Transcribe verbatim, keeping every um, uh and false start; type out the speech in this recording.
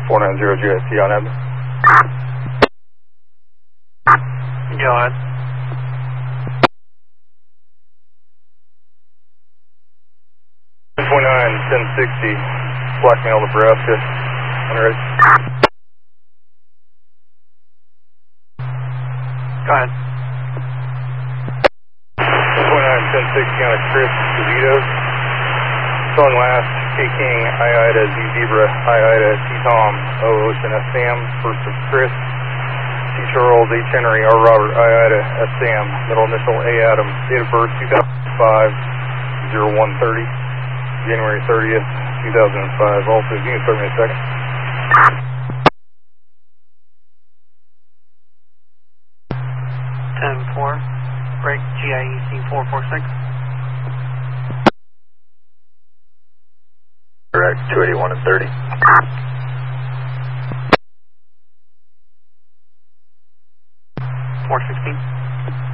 four nine zero G I C on Avenue. Go ahead. twenty-nine ten sixty, Blackmail, Nebraska. When ready. Go ahead. twenty-nine ten sixty on a Chris DeVito. Song last, K King, I Ida, Z Zebra, I Ida, T Tom, O Ocean, S Sam, first of Chris, T Charles, H Henry, R Robert, I Ida, S Sam, middle initial A Adam, date of birth two thousand five, oh one thirty, January thirtieth, two thousand five. Also, you can start me a second. ten four, break G I E C four four six. Correct, two eighty-one and thirty. four sixteen.